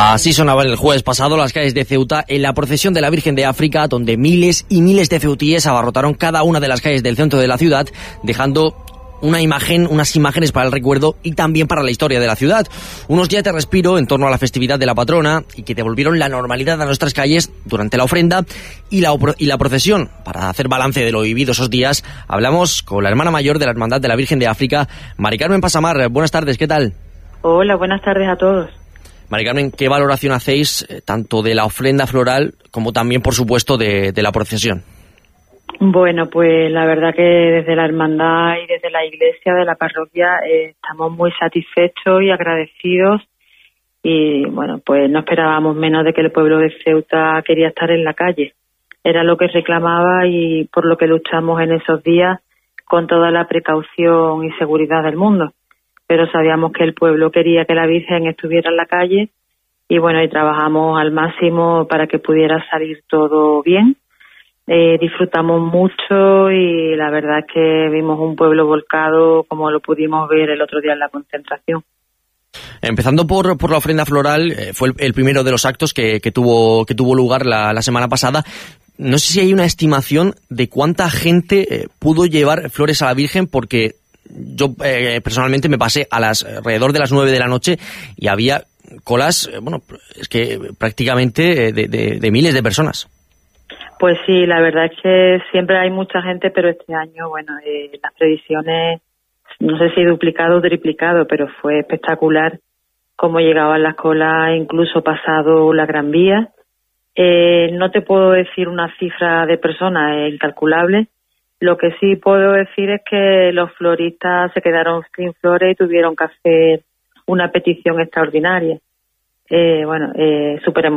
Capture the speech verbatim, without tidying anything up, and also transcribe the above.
Así sonaban el jueves pasado las calles de Ceuta en la procesión de la Virgen de África, donde miles y miles de ceutíes abarrotaron cada una de las calles del centro de la ciudad, dejando una imagen, unas imágenes para el recuerdo y también para la historia de la ciudad. Unos días de respiro en torno a la festividad de la patrona y que devolvieron la normalidad a nuestras calles durante la ofrenda y la, y la procesión. Para hacer balance de lo vivido esos días, hablamos con la hermana mayor de la Hermandad de la Virgen de África, Mari Carmen Pasamar. Buenas tardes, ¿qué tal? Hola, buenas tardes a todos. Mari Carmen, ¿qué valoración hacéis eh, tanto de la ofrenda floral como también, por supuesto, de, de la procesión? Bueno, pues la verdad que desde la hermandad y desde la iglesia de la parroquia eh, estamos muy satisfechos y agradecidos y bueno, pues no esperábamos menos de que el pueblo de Ceuta quería estar en la calle. Era lo que reclamaba y por lo que luchamos en esos días con toda la precaución y seguridad del mundo. Pero sabíamos que el pueblo quería que la Virgen estuviera en la calle y bueno, y trabajamos al máximo para que pudiera salir todo bien. Eh, disfrutamos mucho y la verdad es que vimos un pueblo volcado como lo pudimos ver el otro día en la concentración. Empezando por, por la ofrenda floral, eh, fue el, el primero de los actos que, que tuvo que tuvo lugar la, la semana pasada. No sé si hay una estimación de cuánta gente eh, pudo llevar flores a la Virgen, porque yo eh, personalmente me pasé a las alrededor de las nueve de la noche y había colas, eh, bueno, es que prácticamente de, de, de miles de personas. Pues sí, la verdad es que siempre hay mucha gente, pero este año, bueno, eh, las previsiones, no sé si duplicado o triplicado, pero fue espectacular cómo llegaban las colas, incluso pasado la Gran Vía. Eh, no te puedo decir una cifra de personas, es incalculable. Lo que sí puedo decir es que los floristas se quedaron sin flores y tuvieron que hacer una petición extraordinaria. Eh, bueno, eh, súper